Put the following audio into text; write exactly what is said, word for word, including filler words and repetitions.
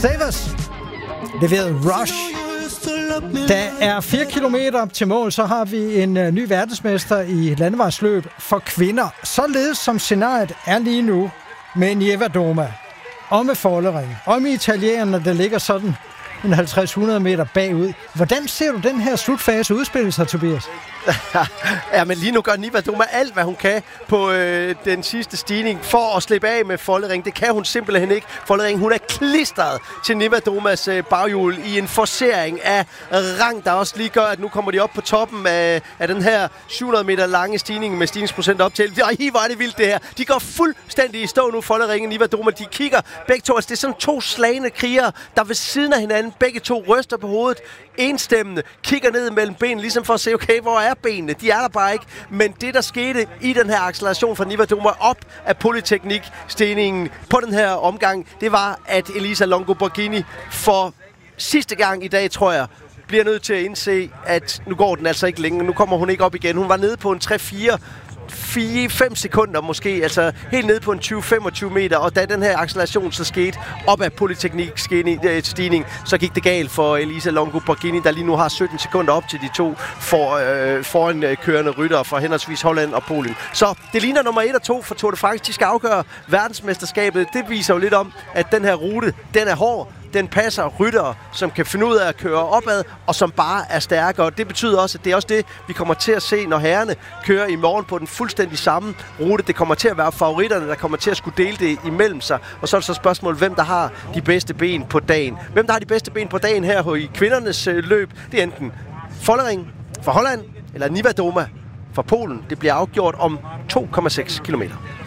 Stavers leverede Rush. Der er fire kilometer op til mål, så har vi en uh, ny verdensmester i landevejsløb for kvinder. Således som scenariet er lige nu med Nieva Doma og med Follering og med italienerne, der ligger sådan en halvtreds hundrede meter bagud. Hvordan ser du den her slutfase udspille sig, Tobias? Ja, men lige nu gør Nieva Doma alt, hvad hun kan på øh, den sidste stigning for at slippe af med Follering. Det kan hun simpelthen ikke. Follering, hun er klistret til Nieva Domas øh, baghjul i en forcering af rang, der også lige gør, at nu kommer de op på toppen af, af den her syv hundrede meter lange stigning med stigningsprocent op til. Ej, hvor er det vildt det her. De går fuldstændig i stå nu, Follering og Nieva Doma. De kigger begge to. Altså, det er sådan to slagne krigere, der ved siden af hinanden. Begge to ryster på hovedet. Enstemmende kigger ned mellem benene, ligesom for at se, okay, hvor er benene? De er der bare ikke. Men det, der skete i den her acceleration fra Nieva Doma op af Polyteknik-stigningen på den her omgang, det var, at Elisa Longo Borghini for sidste gang i dag, tror jeg, bliver nødt til at indse, at nu går den altså ikke længere. Nu kommer hun ikke op igen. Hun var nede på en tre fire fire fem sekunder måske, altså helt nede på en tyve til femogtyve meter, og da den her acceleration så skete op af Polyteknik-stigning, så gik det galt for Elisa Longo Borghini, der lige nu har sytten sekunder op til de to for, øh, foran øh, kørende ryttere fra henholdsvis Holland og Polen. Så det ligner nummer et og to for Tour de France. De skal afgøre verdensmesterskabet. Det viser jo lidt om, at den her rute, den er hård. Den passer ryttere, som kan finde ud af at køre opad, og som bare er stærkere. Det betyder også, at det er også det, vi kommer til at se, når herrerne kører i morgen på den fuldstændig samme rute. Det kommer til at være favoritterne, der kommer til at skulle dele det imellem sig. Og så er det så spørgsmålet, hvem der har de bedste ben på dagen. Hvem der har de bedste ben på dagen her i kvindernes løb, det er enten Follering fra Holland, eller Nieva Doma fra Polen. Det bliver afgjort om to komma seks kilometer.